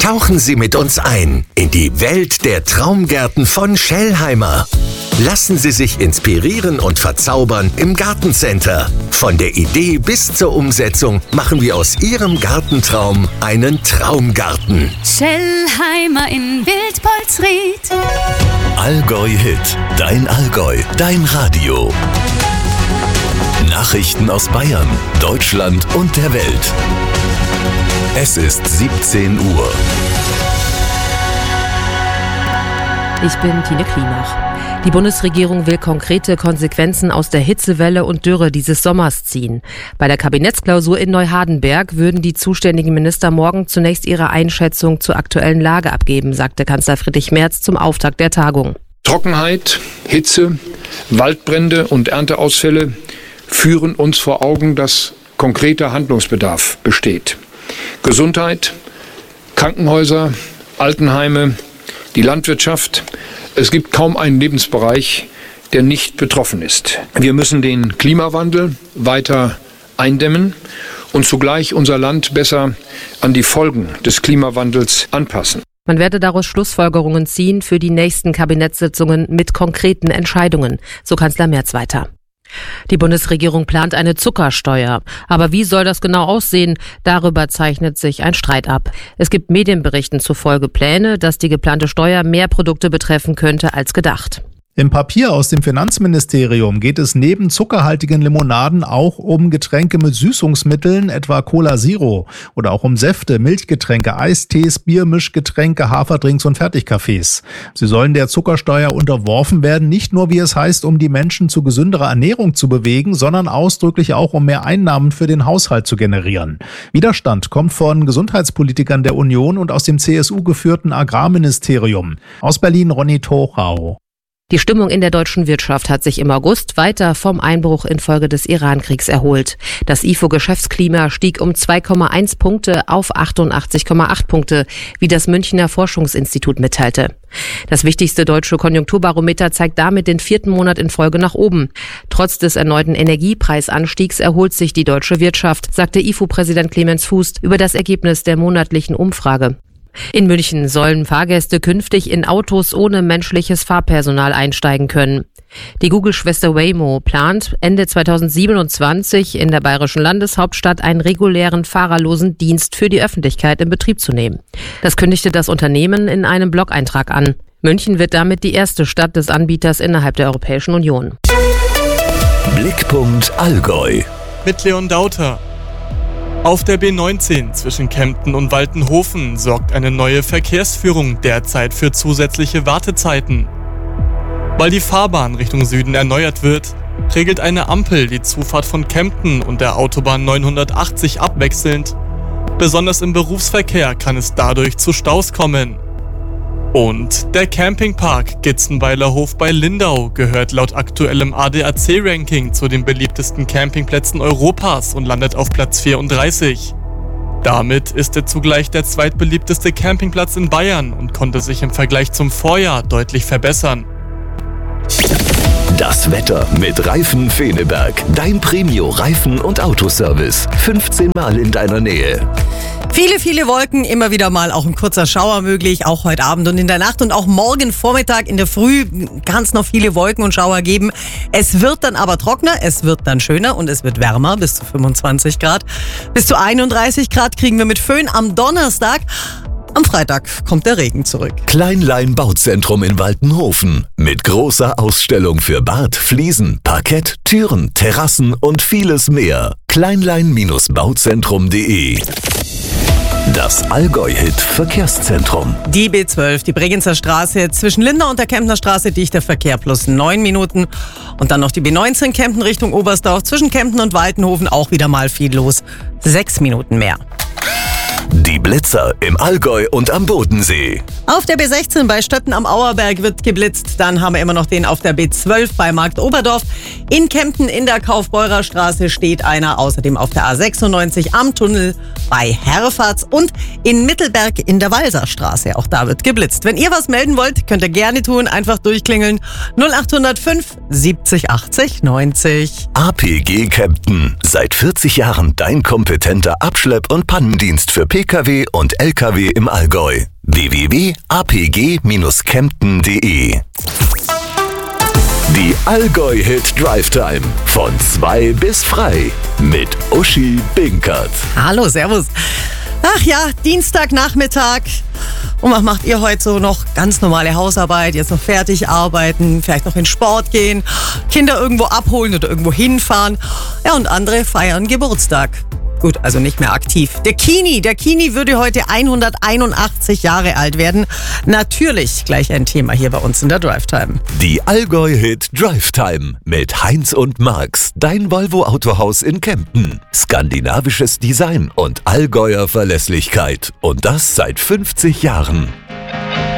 Tauchen Sie mit uns ein in die Welt der Traumgärten von Schellheimer. Lassen Sie sich inspirieren und verzaubern im Gartencenter. Von der Idee bis zur Umsetzung machen wir aus Ihrem Gartentraum einen Traumgarten. Schellheimer in Wildpolsried. Allgäu Hit, dein Allgäu, dein Radio. Nachrichten aus Bayern, Deutschland und der Welt. Es ist 17 Uhr. Ich bin Tine Klimach. Die Bundesregierung will konkrete Konsequenzen aus der Hitzewelle und Dürre dieses Sommers ziehen. Bei der Kabinettsklausur in Neuhardenberg würden die zuständigen Minister morgen zunächst ihre Einschätzung zur aktuellen Lage abgeben, sagte Kanzler Friedrich Merz zum Auftakt der Tagung. Trockenheit, Hitze, Waldbrände und Ernteausfälle führen uns vor Augen, dass konkreter Handlungsbedarf besteht. Gesundheit, Krankenhäuser, Altenheime, die Landwirtschaft. Es gibt kaum einen Lebensbereich, der nicht betroffen ist. Wir müssen den Klimawandel weiter eindämmen und zugleich unser Land besser an die Folgen des Klimawandels anpassen. Man werde daraus Schlussfolgerungen ziehen für die nächsten Kabinettssitzungen mit konkreten Entscheidungen, so Kanzler Merz weiter. Die Bundesregierung plant eine Zuckersteuer. Aber wie soll das genau aussehen? Darüber zeichnet sich ein Streit ab. Es gibt Medienberichten zufolge Pläne, dass die geplante Steuer mehr Produkte betreffen könnte als gedacht. Im Papier aus dem Finanzministerium geht es neben zuckerhaltigen Limonaden auch um Getränke mit Süßungsmitteln, etwa Cola Zero, oder auch um Säfte, Milchgetränke, Eistees, Biermischgetränke, Haferdrinks und Fertigkaffees. Sie sollen der Zuckersteuer unterworfen werden, nicht nur, wie es heißt, um die Menschen zu gesünderer Ernährung zu bewegen, sondern ausdrücklich auch, um mehr Einnahmen für den Haushalt zu generieren. Widerstand kommt von Gesundheitspolitikern der Union und aus dem CSU-geführten Agrarministerium. Aus Berlin Ronny Tochau. Die Stimmung in der deutschen Wirtschaft hat sich im August weiter vom Einbruch infolge des Iran-Kriegs erholt. Das IFO-Geschäftsklima stieg um 2,1 Punkte auf 88,8 Punkte, wie das Münchner Forschungsinstitut mitteilte. Das wichtigste deutsche Konjunkturbarometer zeigt damit den 4. Monat in Folge nach oben. Trotz des erneuten Energiepreisanstiegs erholt sich die deutsche Wirtschaft, sagte IFO-Präsident Clemens Fuß über das Ergebnis der monatlichen Umfrage. In München sollen Fahrgäste künftig in Autos ohne menschliches Fahrpersonal einsteigen können. Die Google-Schwester Waymo plant Ende 2027 in der bayerischen Landeshauptstadt einen regulären fahrerlosen Dienst für die Öffentlichkeit in Betrieb zu nehmen. Das kündigte das Unternehmen in einem Blog-Eintrag an. München wird damit die erste Stadt des Anbieters innerhalb der Europäischen Union. Blickpunkt Allgäu. Mit Leon Dauter. Auf der B19 zwischen Kempten und Waltenhofen sorgt eine neue Verkehrsführung derzeit für zusätzliche Wartezeiten. Weil die Fahrbahn Richtung Süden erneuert wird, regelt eine Ampel die Zufahrt von Kempten und der Autobahn 980 abwechselnd. Besonders im Berufsverkehr kann es dadurch zu Staus kommen. Und der Campingpark Gitzenweiler Hof bei Lindau gehört laut aktuellem ADAC-Ranking zu den beliebtesten Campingplätzen Europas und landet auf Platz 34. Damit ist er zugleich der zweitbeliebteste Campingplatz in Bayern und konnte sich im Vergleich zum Vorjahr deutlich verbessern. Das Wetter mit Reifen Feneberg. Dein Premio-Reifen- und Autoservice. 15 Mal in deiner Nähe. Viele Wolken, immer wieder mal auch ein kurzer Schauer möglich, auch heute Abend und in der Nacht und auch morgen Vormittag in der Früh kann es noch viele Wolken und Schauer geben. Es wird dann aber trockener, es wird dann schöner und es wird wärmer, bis zu 25 Grad. Bis zu 31 Grad kriegen wir mit Föhn am Donnerstag. Am Freitag kommt der Regen zurück. Kleinlein Bauzentrum in Waltenhofen. Mit großer Ausstellung für Bad, Fliesen, Parkett, Türen, Terrassen und vieles mehr. Kleinlein-bauzentrum.de. Das Allgäu-Hit Verkehrszentrum. Die B12, die Bregenzer Straße zwischen Lindau und der Kemptner Straße, dichter Verkehr plus 9 Minuten. Und dann noch die B19 Kempten Richtung Oberstdorf zwischen Kempten und Waltenhofen, auch wieder mal viel los. 6 Minuten mehr. Die Blitzer im Allgäu und am Bodensee. Auf der B16 bei Stötten am Auerberg wird geblitzt. Dann haben wir immer noch den auf der B12 bei Markt Oberdorf. In Kempten in der Kaufbeurer Straße steht einer. Außerdem auf der A96 am Tunnel bei Herfatz und in Mittelberg in der Walserstraße. Auch da wird geblitzt. Wenn ihr was melden wollt, könnt ihr gerne tun. Einfach durchklingeln. 0805 70 80 90. APG Kempten. Seit 40 Jahren dein kompetenter Abschlepp- und Pannendienst für Pkw APG und LKW im Allgäu. www.apg-kempten.de. Die Allgäu-Hit Drive Time von 2 bis frei mit Uschi Binkert. Hallo, servus. Ach ja, Dienstagnachmittag. Und was macht ihr heute so noch? Ganz normale Hausarbeit, jetzt noch fertig arbeiten, vielleicht noch in Sport gehen, Kinder irgendwo abholen oder irgendwo hinfahren. Ja, und andere feiern Geburtstag. Gut, also nicht mehr aktiv. Der Kini würde heute 181 Jahre alt werden. Natürlich gleich ein Thema hier bei uns in der Drive Time. Die Allgäu-Hit Drive Time mit Heinz und Marx, dein Volvo-Autohaus in Kempten. Skandinavisches Design und Allgäuer Verlässlichkeit. Und das seit 50 Jahren.